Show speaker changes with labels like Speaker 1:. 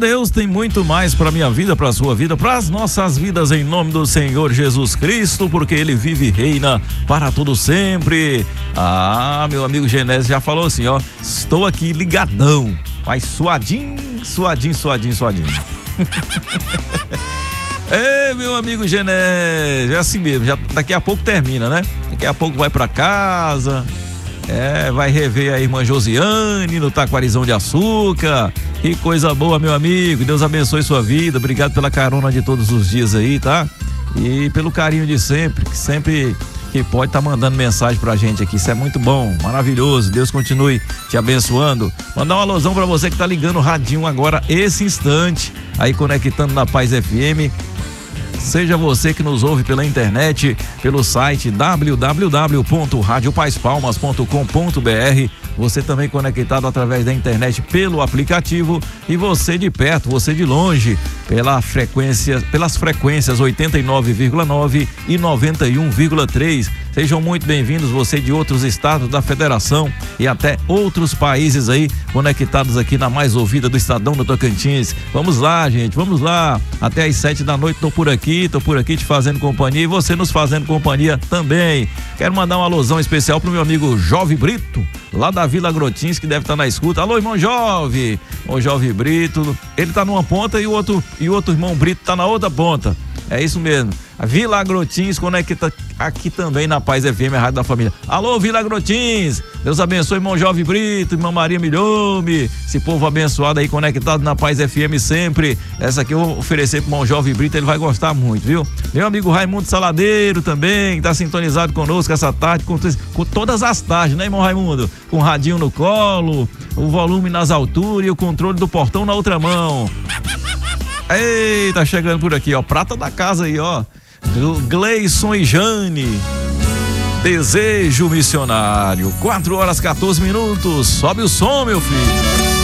Speaker 1: Deus tem muito mais para minha vida, para sua vida, para as nossas vidas, em nome do Senhor Jesus Cristo, porque Ele vive e reina para todo sempre. Ah, meu amigo Genésio já falou assim, ó, estou aqui ligadão, mas suadinho. Ei, meu amigo Genésio, é assim mesmo, já daqui a pouco termina, né? Daqui a pouco vai para casa, vai rever a irmã Josiane no Taquarizão de Açúcar. Que coisa boa, meu amigo, Deus abençoe sua vida, obrigado pela carona de todos os dias aí, tá? E pelo carinho de sempre, que sempre que pode tá mandando mensagem pra gente aqui, isso é muito bom, maravilhoso, Deus continue te abençoando. Mandar um alusão pra você que tá ligando o radinho agora, esse instante, aí conectando na Paz FM. Seja você que nos ouve pela internet, pelo site www.radiopaizpalmas.com.br, você também conectado através da internet pelo aplicativo, e você de perto, você de longe, pelas frequências 89,9 e 91,3. Sejam muito bem-vindos, você de outros estados da federação e até outros países aí, conectados aqui na mais ouvida do Estadão do Tocantins. Vamos lá, gente, vamos lá. Até às 7 da noite tô por aqui te fazendo companhia, e você nos fazendo companhia também. Quero mandar uma alusão especial pro meu amigo Jovem Brito, lá da Vila Grotins, que deve estar na escuta. Alô, irmão Jovem, o Jovem Brito, ele tá numa ponta e o outro irmão Brito tá na outra ponta. É isso mesmo. A Vila Grotins conecta aqui também na Paz FM, a rádio da família. Alô, Vila Grotins, Deus abençoe, irmão Jovem Brito, irmã Maria Milhome, esse povo abençoado aí, conectado na Paz FM sempre. Essa aqui eu vou oferecer pro irmão Jovem Brito, ele vai gostar muito, viu? Meu amigo Raimundo Saladeiro também, que tá sintonizado conosco essa tarde, com todas as tardes, né, irmão Raimundo? Com o radinho no colo, o volume nas alturas e o controle do portão na outra mão. Ei, tá chegando por aqui, ó, prata da casa aí, ó, Gleison e Jane, Desejo Missionário, 4 horas 14 minutos, sobe o som, meu filho.